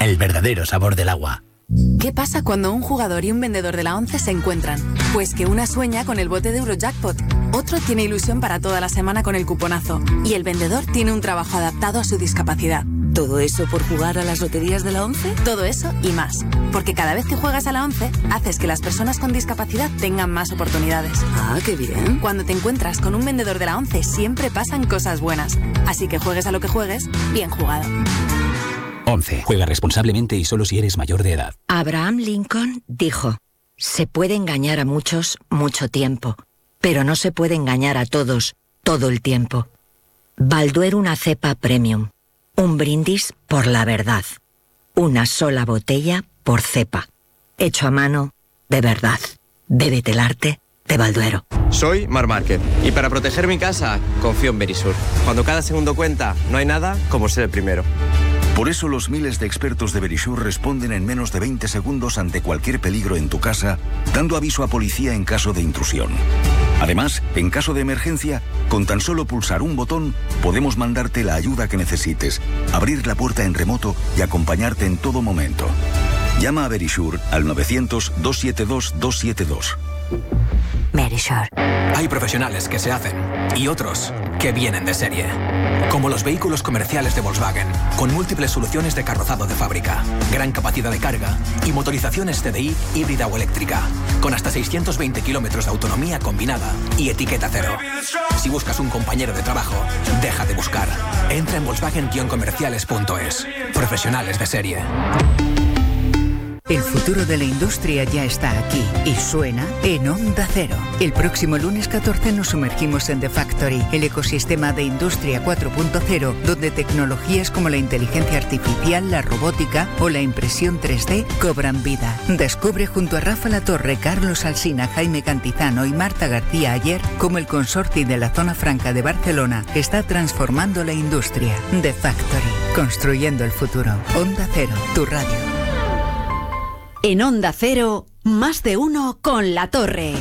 el verdadero sabor del agua. ¿Qué pasa cuando un jugador y un vendedor de la ONCE se encuentran? Pues que una sueña con el bote de Eurojackpot, otro tiene ilusión para toda la semana con el cuponazo y el vendedor tiene un trabajo adaptado a su discapacidad. ¿Todo eso por jugar a las loterías de la ONCE? Todo eso y más. Porque cada vez que juegas a la ONCE, haces que las personas con discapacidad tengan más oportunidades. Ah, qué bien. Cuando te encuentras con un vendedor de la ONCE, siempre pasan cosas buenas. Así que juegues a lo que juegues, bien jugado. 11. Juega responsablemente y solo si eres mayor de edad. Abraham Lincoln dijo: se puede engañar a muchos mucho tiempo, pero no se puede engañar a todos todo el tiempo. Balduero, una cepa premium. Un brindis por la verdad. Una sola botella por cepa. Hecho a mano, de verdad. Bébete el arte de Balduero. Soy Marc Márquez y para proteger mi casa confío en Verisur. Cuando cada segundo cuenta, no hay nada como ser el primero. Por eso los miles de expertos de Verisur responden en menos de 20 segundos ante cualquier peligro en tu casa, dando aviso a policía en caso de intrusión. Además, en caso de emergencia, con tan solo pulsar un botón, podemos mandarte la ayuda que necesites, abrir la puerta en remoto y acompañarte en todo momento. Llama a Verisur al 900-272-272. Verisur. Hay profesionales que se hacen y otros que vienen de serie. Como los vehículos comerciales de Volkswagen, con múltiples soluciones de carrozado de fábrica, gran capacidad de carga y motorizaciones TDI híbrida o eléctrica, con hasta 620 kilómetros de autonomía combinada y etiqueta cero. Si buscas un compañero de trabajo, deja de buscar. Entra en Volkswagen-comerciales.es. Profesionales de serie. El futuro de la industria ya está aquí y suena en Onda Cero. El próximo lunes 14 nos sumergimos en The Factory, el ecosistema de Industria 4.0, donde tecnologías como la inteligencia artificial, la robótica o la impresión 3D cobran vida. Descubre junto a Rafa Latorre, Carlos Alsina, Jaime Cantizano y Marta García Ayer cómo el consorcio de la Zona Franca de Barcelona está transformando la industria. The Factory, construyendo el futuro. Onda Cero, tu radio. En Onda Cero, más de uno con La Torre.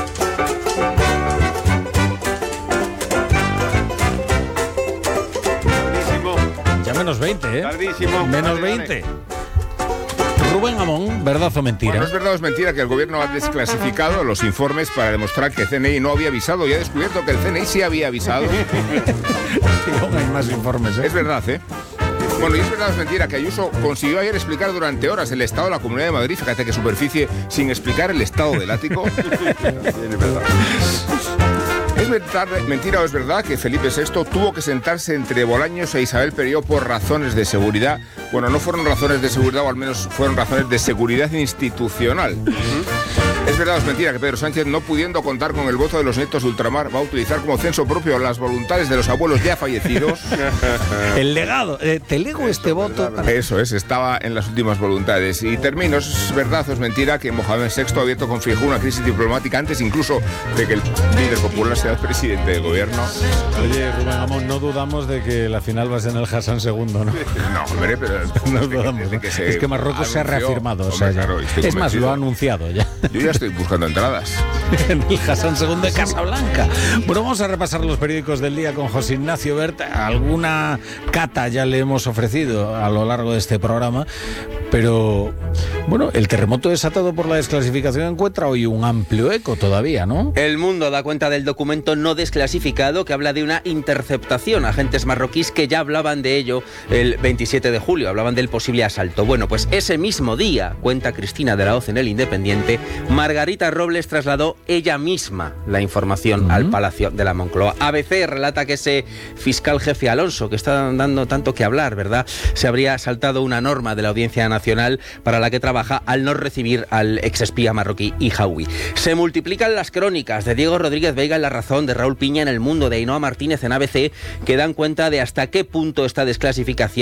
Ya menos 20, ¿eh? Tardísimo. Menos 20. Rubén Amón, ¿verdad o mentira? Bueno, es verdad o es mentira que el gobierno ha desclasificado los informes para demostrar que el CNI no había avisado y ha descubierto que el CNI sí había avisado. Hay más informes, ¿eh? Es verdad, ¿eh? Bueno, y es verdad o es mentira que Ayuso consiguió ayer explicar durante horas el estado de la Comunidad de Madrid. Fíjate qué superficie, sin explicar el estado del ático. Es verdad. ¿Es mentira o es verdad que Felipe VI tuvo que sentarse entre Bolaños e Isabel Perió por razones de seguridad? Bueno, no fueron razones de seguridad, o al menos fueron razones de seguridad institucional. ¿Es verdad o es mentira que Pedro Sánchez, no pudiendo contar con el voto de los nietos de ultramar, va a utilizar como censo propio las voluntades de los abuelos ya fallecidos? El legado, te lego este voto. Eso es, estaba en las últimas voluntades. Y termino, ¿es verdad o es mentira que Mohamed VI ha abierto con Feijóo una crisis diplomática antes incluso de que el líder popular sea el presidente del gobierno? Oye, Rubén Amón, no dudamos de que la final va a ser en el Hassan II, ¿no? No, hombre, pero no dudamos. Es que Marruecos se ha reafirmado. Hombre, o sea, claro, es más, lo ha anunciado ya. Yo ya estoy buscando entradas. En el Hassan II de Casablanca. Bueno, vamos a repasar los periódicos del día con José Ignacio Bert. Alguna cata ya le hemos ofrecido a lo largo de este programa, pero bueno, el terremoto desatado por la desclasificación encuentra hoy un amplio eco todavía, ¿no? El Mundo da cuenta del documento no desclasificado que habla de una interceptación. Agentes marroquíes que ya hablaban de ello el 27 de julio, hablaban del posible asalto. Bueno, pues ese mismo día, cuenta Cristina de la Hoz en El Independiente, Margarita Robles trasladó ella misma la información al Palacio de la Moncloa. ABC relata que ese fiscal jefe Alonso, que está dando tanto que hablar, ¿verdad?, se habría saltado una norma de la Audiencia Nacional para la que trabaja al no recibir al exespía marroquí Ijawi. Se multiplican las crónicas de Diego Rodríguez Veiga en La Razón, de Raúl Piña en El Mundo, de Ainhoa Martínez en ABC, que dan cuenta de hasta qué punto esta desclasificación